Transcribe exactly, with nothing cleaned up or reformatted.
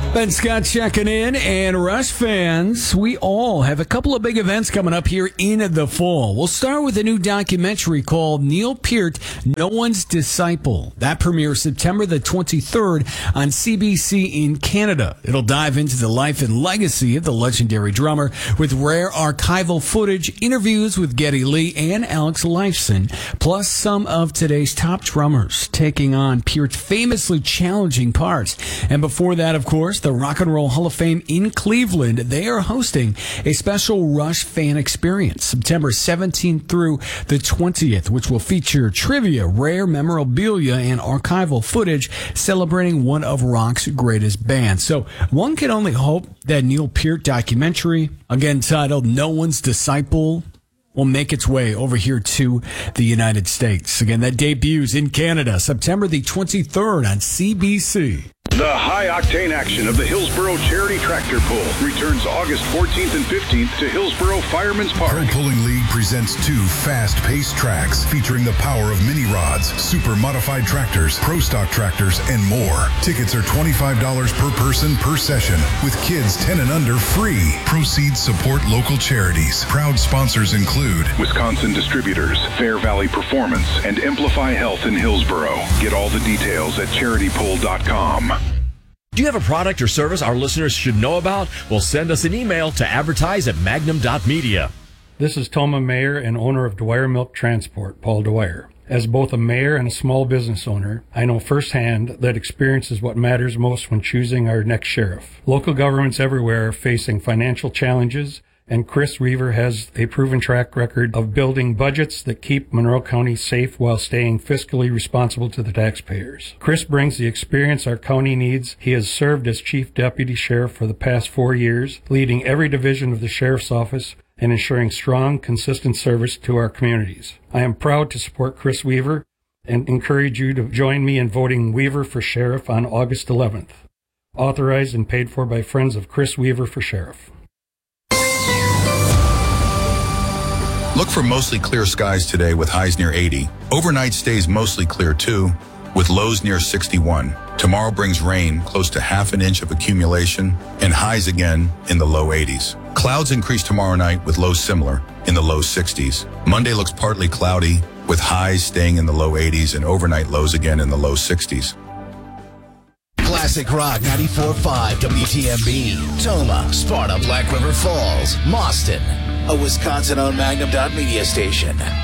Ben Scott checking in, and Rush fans, we all have a couple of big events coming up here in the fall. We'll start with a new documentary called Neil Peart, No One's Disciple. That premieres September the twenty-third on C B C in Canada. It'll dive into the life and legacy of the legendary drummer with rare archival footage, interviews with Geddy Lee and Alex Lifeson, plus some of today's top drummers taking on Peart's famously challenging parts. And before that, of course, the Rock and Roll Hall of Fame in Cleveland, they are hosting a special Rush fan experience September seventeenth through the twentieth, which will feature trivia, rare memorabilia, and archival footage celebrating one of rock's greatest bands. So one can only hope that Neil Peart documentary, again titled No One's Disciple, will make its way over here to the United States. Again, that debuts in Canada September the twenty-third on C B C. The high-octane action of the Hillsboro Charity Tractor Pull returns August fourteenth and fifteenth to Hillsboro Fireman's Park. Pro Pulling League presents two fast-paced tracks featuring the power of mini rods, super modified tractors, pro stock tractors, and more. Tickets are twenty-five dollars per person per session, with kids ten and under free. Proceeds support local charities. Proud sponsors include Wisconsin Distributors, Fair Valley Performance, and Amplify Health in Hillsboro. Get all the details at charity pull dot com. Do you have a product or service our listeners should know about? Well, send us an email to advertise at magnum dot media. This is Toma Mayer and owner of Dwyer Milk Transport, Paul Dwyer. As both a mayor and a small business owner, I know firsthand that experience is what matters most when choosing our next sheriff. Local governments everywhere are facing financial challenges, and Chris Weaver has a proven track record of building budgets that keep Monroe County safe while staying fiscally responsible to the taxpayers. Chris brings the experience our county needs. He has served as Chief Deputy Sheriff for the past four years, leading every division of the Sheriff's Office and ensuring strong, consistent service to our communities. I am proud to support Chris Weaver and encourage you to join me in voting Weaver for Sheriff on August eleventh. Authorized and paid for by friends of Chris Weaver for Sheriff. Look for mostly clear skies today with highs near eighty. Overnight stays mostly clear too, with lows near sixty-one. Tomorrow brings rain, close to half an inch of accumulation, and highs again in the low eighties. Clouds increase tomorrow night with lows similar in the low sixties. Monday looks partly cloudy, with highs staying in the low eighties and overnight lows again in the low sixties. Classic Rock ninety-four point five W T M B, Toma, Sparta, Black River Falls, Mauston, a Wisconsin-owned Magnum dot media station.